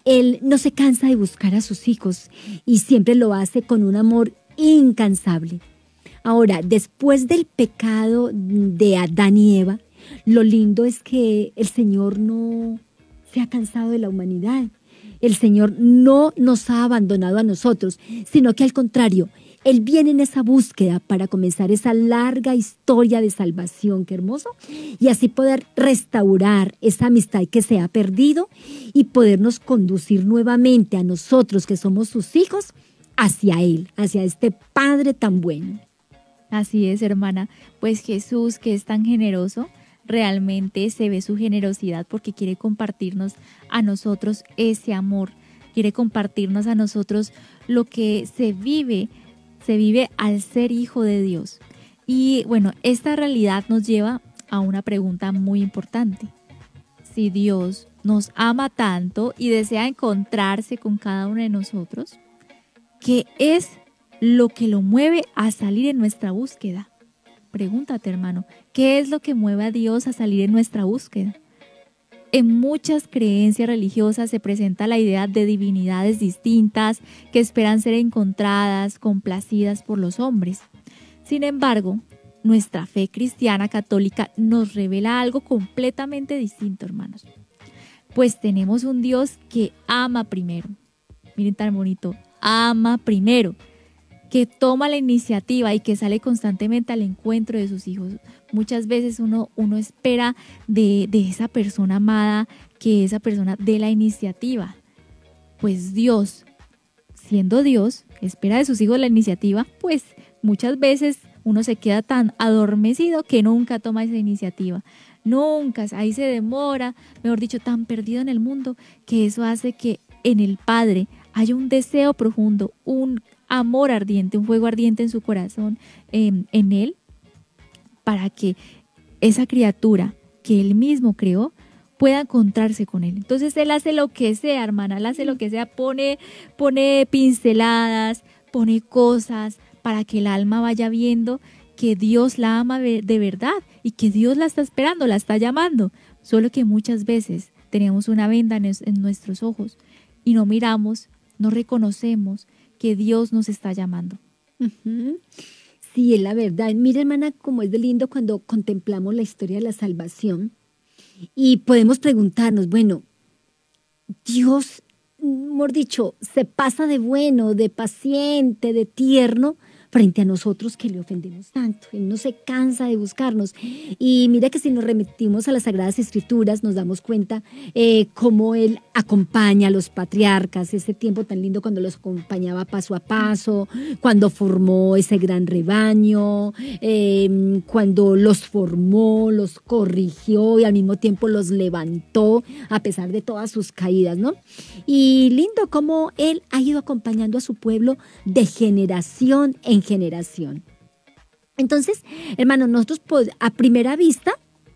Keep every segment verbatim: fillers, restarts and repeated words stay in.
Él no se cansa de buscar a sus hijos y siempre lo hace con un amor incansable. Ahora, después del pecado de Adán y Eva, lo lindo es que el Señor no se ha cansado de la humanidad. El Señor no nos ha abandonado a nosotros, sino que al contrario, Él viene en esa búsqueda para comenzar esa larga historia de salvación, qué hermoso, y así poder restaurar esa amistad que se ha perdido y podernos conducir nuevamente a nosotros que somos sus hijos hacia Él, hacia este Padre tan bueno. Así es, hermana, pues Jesús, que es tan generoso, realmente se ve su generosidad porque quiere compartirnos a nosotros ese amor, quiere compartirnos a nosotros lo que se vive se vive al ser hijo de Dios. Y bueno, esta realidad nos lleva a una pregunta muy importante. Si Dios nos ama tanto y desea encontrarse con cada uno de nosotros, ¿qué es lo que lo mueve a salir en nuestra búsqueda? Pregúntate, hermano, ¿qué es lo que mueve a Dios a salir en nuestra búsqueda? En muchas creencias religiosas se presenta la idea de divinidades distintas que esperan ser encontradas, complacidas por los hombres. Sin embargo, nuestra fe cristiana católica nos revela algo completamente distinto, hermanos. Pues tenemos un Dios que ama primero. Miren tan bonito, ama primero, que toma la iniciativa y que sale constantemente al encuentro de sus hijos. Muchas veces uno, uno espera de, de esa persona amada que esa persona dé la iniciativa. Pues Dios, siendo Dios, espera de sus hijos la iniciativa, pues muchas veces uno se queda tan adormecido que nunca toma esa iniciativa. Nunca, ahí se demora, mejor dicho, tan perdido en el mundo, que eso hace que en el Padre haya un deseo profundo, un amor ardiente, un fuego ardiente en su corazón, eh, en Él, para que esa criatura que Él mismo creó pueda encontrarse con Él. Entonces Él hace lo que sea, hermana, Él hace lo que sea, pone, pone pinceladas, pone cosas para que el alma vaya viendo que Dios la ama de verdad y que Dios la está esperando, la está llamando. Solo que muchas veces tenemos una venda en, en nuestros ojos y no miramos, no reconocemos que Dios nos está llamando. Uh-huh. Sí, es la verdad. Mira, hermana, cómo es de lindo cuando contemplamos la historia de la salvación y podemos preguntarnos, bueno, Dios, mejor dicho, se pasa de bueno, de paciente, de tierno frente a nosotros que le ofendemos tanto. Él no se cansa de buscarnos. Y mira que si nos remitimos a las Sagradas Escrituras, nos damos cuenta eh, cómo Él acompaña a los patriarcas, ese tiempo tan lindo cuando los acompañaba paso a paso, cuando formó ese gran rebaño, eh, cuando los formó, los corrigió y al mismo tiempo los levantó a pesar de todas sus caídas, ¿no? Y lindo cómo Él ha ido acompañando a su pueblo de generación en generación. Entonces, hermanos, nosotros a primera vista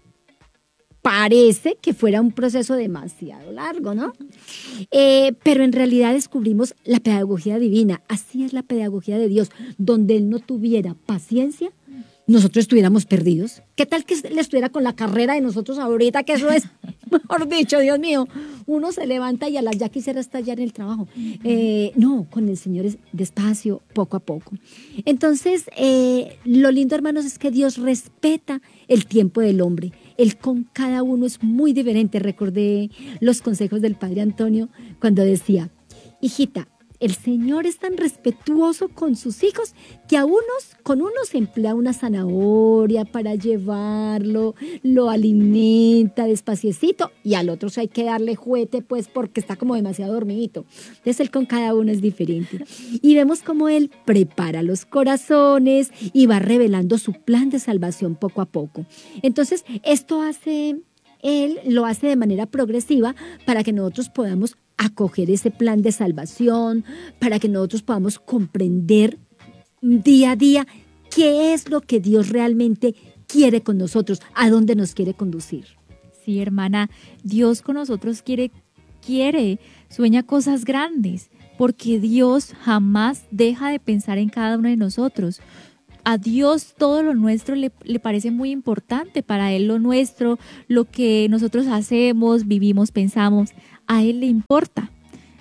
parece que fuera un proceso demasiado largo, ¿no? Eh, pero en realidad descubrimos la pedagogía divina. Así es la pedagogía de Dios. Donde Él no tuviera paciencia, nosotros estuviéramos perdidos. ¿Qué tal que Él estuviera con la carrera de nosotros ahorita? Que eso es, mejor dicho, Dios mío, uno se levanta y a las ya quisiera estallar en el trabajo. Eh, no, con el Señor es despacio, poco a poco. Entonces, eh, lo lindo, hermanos, es que Dios respeta el tiempo del hombre. Él con cada uno es muy diferente. Recordé los consejos del Padre Antonio cuando decía, hijita, el Señor es tan respetuoso con sus hijos que a unos, con unos emplea una zanahoria para llevarlo, lo alimenta despaciecito y al otro hay que darle juguete pues porque está como demasiado dormidito. Entonces Él con cada uno es diferente. Y vemos cómo Él prepara los corazones y va revelando su plan de salvación poco a poco. Entonces esto hace, Él lo hace de manera progresiva para que nosotros podamos acoger ese plan de salvación, para que nosotros podamos comprender día a día qué es lo que Dios realmente quiere con nosotros, a dónde nos quiere conducir. Sí, hermana, Dios con nosotros quiere, quiere, sueña cosas grandes, porque Dios jamás deja de pensar en cada uno de nosotros. A Dios todo lo nuestro le, le parece muy importante, para Él lo nuestro, lo que nosotros hacemos, vivimos, pensamos, a Él le importa.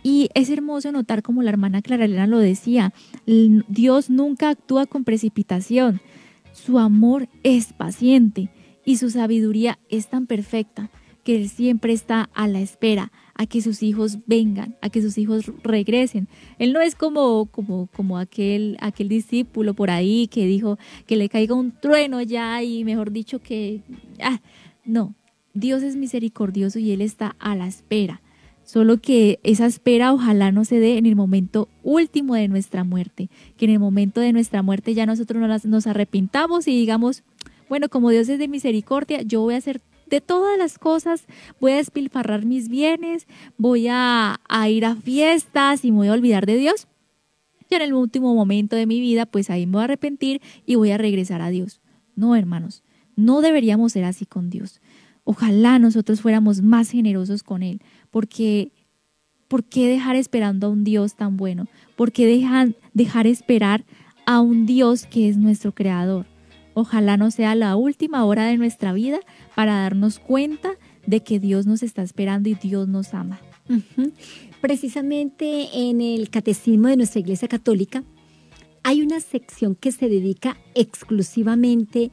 Y es hermoso notar, como la hermana Clara Elena lo decía, l- Dios nunca actúa con precipitación. Su amor es paciente y su sabiduría es tan perfecta que Él siempre está a la espera a que sus hijos vengan, a que sus hijos regresen. Él no es como, como, como aquel, aquel discípulo por ahí que dijo que le caiga un trueno ya y mejor dicho que... Ah, no, Dios es misericordioso y Él está a la espera. Solo que esa espera ojalá no se dé en el momento último de nuestra muerte, que en el momento de nuestra muerte ya nosotros no las- nos arrepintamos y digamos, bueno, como Dios es de misericordia, yo voy a hacer de todas las cosas, voy a despilfarrar mis bienes, voy a, a ir a fiestas y me voy a olvidar de Dios. Y en el último momento de mi vida, pues ahí me voy a arrepentir y voy a regresar a Dios. No, hermanos, no deberíamos ser así con Dios. Ojalá nosotros fuéramos más generosos con Él, porque ¿por qué dejar esperando a un Dios tan bueno? ¿Por qué dejan, dejar esperar a un Dios que es nuestro creador? Ojalá no sea la última hora de nuestra vida para darnos cuenta de que Dios nos está esperando y Dios nos ama. Ujú. Precisamente en el Catecismo de nuestra Iglesia Católica hay una sección que se dedica exclusivamente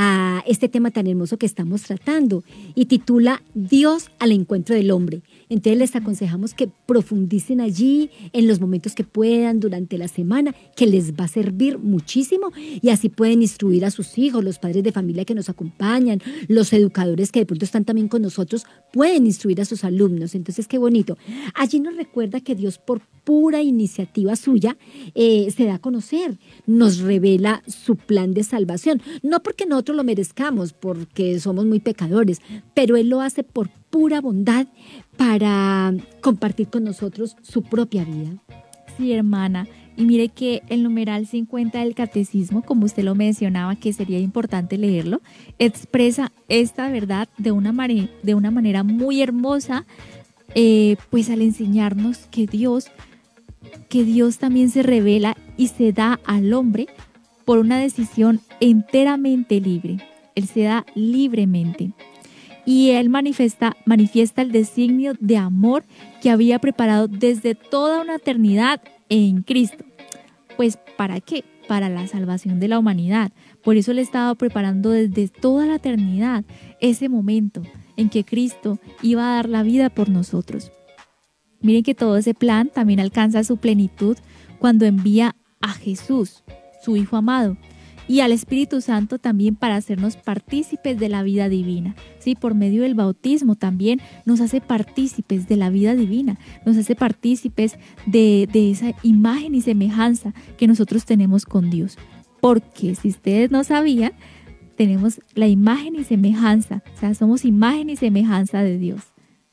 a este tema tan hermoso que estamos tratando y titula Dios al encuentro del hombre. Entonces les aconsejamos que profundicen allí en los momentos que puedan durante la semana, que les va a servir muchísimo y así pueden instruir a sus hijos, los padres de familia que nos acompañan, los educadores que de pronto están también con nosotros, pueden instruir a sus alumnos. Entonces, qué bonito. Allí nos recuerda que Dios, por pura iniciativa suya, eh, se da a conocer, nos revela su plan de salvación. No porque nosotros lo merezcamos, porque somos muy pecadores, pero Él lo hace por pura bondad para compartir con nosotros su propia vida. Sí, hermana. Y mire que el numeral cincuenta del catecismo, como usted lo mencionaba, que sería importante leerlo, expresa esta verdad de una, mare- de una manera muy hermosa, eh, pues al enseñarnos que Dios, que Dios también se revela y se da al hombre por una decisión enteramente libre. Él se da libremente. Y Él manifiesta, manifiesta el designio de amor que había preparado desde toda una eternidad en Cristo. Pues, ¿para qué? Para la salvación de la humanidad. Por eso Él estaba preparando desde toda la eternidad ese momento en que Cristo iba a dar la vida por nosotros. Miren que todo ese plan también alcanza su plenitud cuando envía a Jesús, su Hijo amado, y al Espíritu Santo también para hacernos partícipes de la vida divina. Sí, por medio del bautismo también nos hace partícipes de la vida divina, nos hace partícipes de, de esa imagen y semejanza que nosotros tenemos con Dios. Porque si ustedes no sabían, tenemos la imagen y semejanza, o sea, somos imagen y semejanza de Dios.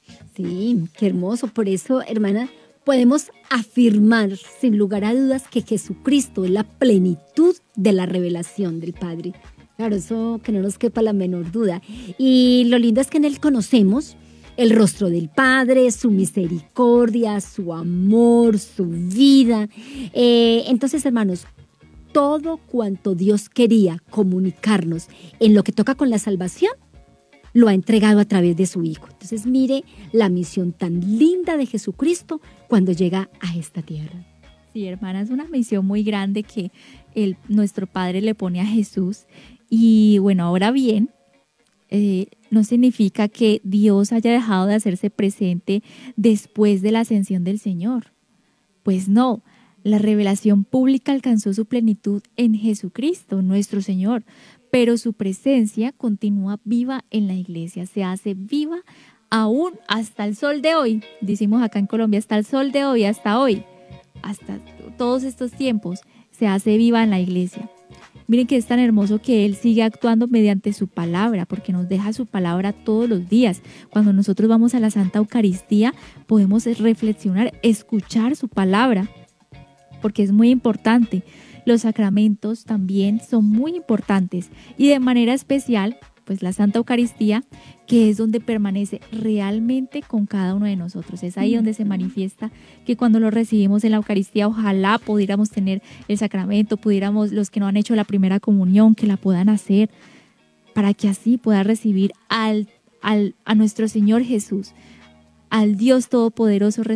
Sí, qué hermoso. Por eso, hermana, podemos afirmar sin lugar a dudas que Jesucristo es la plenitud de la revelación del Padre. Claro, eso que no nos quepa la menor duda. Y lo lindo es que en Él conocemos el rostro del Padre, su misericordia, su amor, su vida. Eh, entonces, hermanos, todo cuanto Dios quería comunicarnos en lo que toca con la salvación, lo ha entregado a través de su Hijo. Entonces, mire la misión tan linda de Jesucristo cuando llega a esta tierra. Sí, hermana, es una misión muy grande que el, nuestro Padre le pone a Jesús. Y bueno, ahora bien, eh, no significa que Dios haya dejado de hacerse presente después de la ascensión del Señor. Pues no, la revelación pública alcanzó su plenitud en Jesucristo, nuestro Señor, pero su presencia continúa viva en la iglesia, se hace viva aún hasta el sol de hoy. Decimos acá en Colombia, hasta el sol de hoy, hasta hoy, hasta todos estos tiempos, se hace viva en la iglesia. Miren que es tan hermoso que Él sigue actuando mediante su palabra, porque nos deja su palabra todos los días. Cuando nosotros vamos a la Santa Eucaristía, podemos reflexionar, escuchar su palabra, porque es muy importante. Los sacramentos también son muy importantes y de manera especial, pues la Santa Eucaristía, que es donde permanece realmente con cada uno de nosotros. Es ahí donde se manifiesta que cuando lo recibimos en la Eucaristía, ojalá pudiéramos tener el sacramento, pudiéramos, los que no han hecho la primera comunión, que la puedan hacer, para que así pueda recibir al, al, a nuestro Señor Jesús, al Dios Todopoderoso,